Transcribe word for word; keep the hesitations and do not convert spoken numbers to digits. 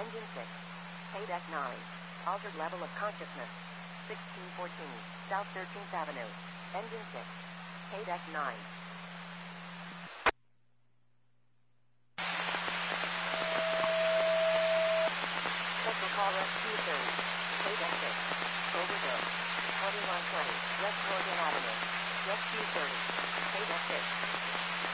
Engine six. K-Deck nine. Altered level of consciousness. sixteen fourteen. South thirteenth Avenue. Engine six. K-Deck nine. Special call rescue service. K-Deck six. Overdose. twenty-one twenty. West Morgan Avenue. Rescue thirty. K-Deck six.